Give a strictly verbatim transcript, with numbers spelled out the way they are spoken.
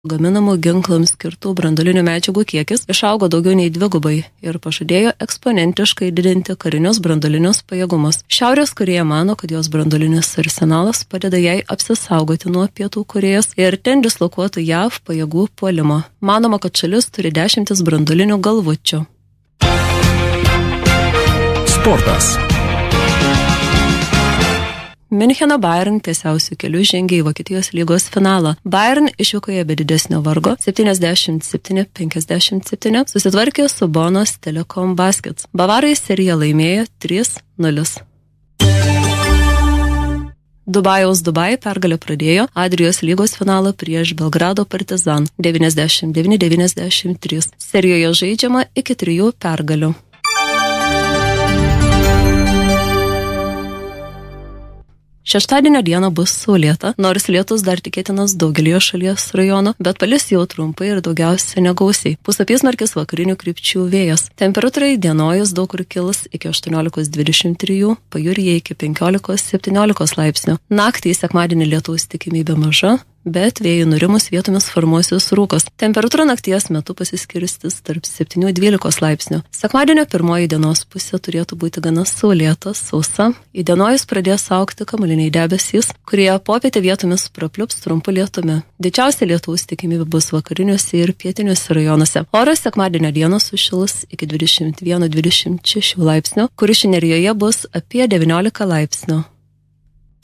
Gaminamų ginklams skirtų branduolinių medžiagų kiekis išaugo daugiau nei dvigubai ir pažadėjo eksponentiškai didinti karinius branduolinius pajėgumus. Šiaurės Korėja mano, kad jos branduolinis arsenalas padeda jai apsisaugoti nuo Pietų Korėjos ir ten dislokuotų J A V pajėgų puolimo. Manoma, kad šalis turi dešimtis branduolinių galvučių. Sportas. Miuncheno Bayern tiesiausių kelių žengė į Vokietijos lygos finalą. Bayern išvykoje be didesnio vargo septyniasdešimt septyni penkiasdešimt septyni susitvarkė su Bonos Telekom Baskets. Bavarai seriją laimėjo trys nulis. Dubajaus Dubai pergalę pradėjo Adrijos lygos finalą prieš Belgrado Partizan devyniasdešimt devyni devyniasdešimt trys. Serijoje žaidžiama iki trijų pergalių. Šeštadienio dieną bus saulėta, nors lietus dar tikėtinas daugelio šalies rajonų, bet palis jau trumpai ir daugiausia negausiai. Pūs apysmarkis vakarinių krypčių vėjas. Temperatūra įdienojus daug kur kils iki aštuoniolikos dvidešimt trijų, pajūryje iki penkiolikos septyniolikos laipsnių. Naktį sekmadienį lietaus tikimybė maža, bet vėjų nurimus vietomis formuosis rūkas. Temperatūra nakties metu pasiskirstis tarp septynių dvylikos laipsnių. Sekmadienio pirmoji dienos pusė turėtų būti gana saulėta, sausa. Įdienojus pradės augti kamuoliniai debesys, kurie popietę vietomis prapliups trumpu lietumi. Didžiausia lietaus tikimybė bus vakariniuose ir pietiniuose rajonuose. Oras sekmadienio dieną sušils iki dvidešimt vieno dvidešimt šešių laipsnių, Kuršių Nerijoje bus apie devyniolika laipsnių.